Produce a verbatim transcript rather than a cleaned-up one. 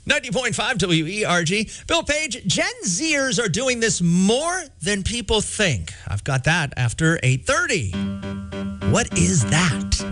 ninety point five W E R G. Bill Page, Gen Zers are doing this more than people think. I've got that after eight thirty. What is that?